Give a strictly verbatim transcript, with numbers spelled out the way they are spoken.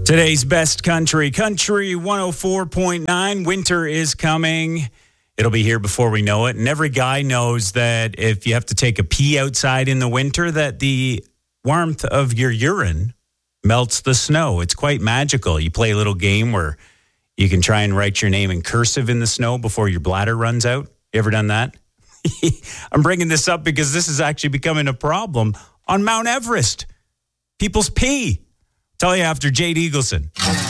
Today's best country, Country one oh four point nine. Winter is coming. It'll be here before we know it. And every guy knows that if you have to take a pee outside in the winter, that the warmth of your urine melts the snow. It's quite magical. You play a little game where you can try and write your name in cursive in the snow before your bladder runs out. You ever done that? I'm bringing this up because this is actually becoming a problem on Mount Everest. People's pee. Tell you after Jade Eagleson.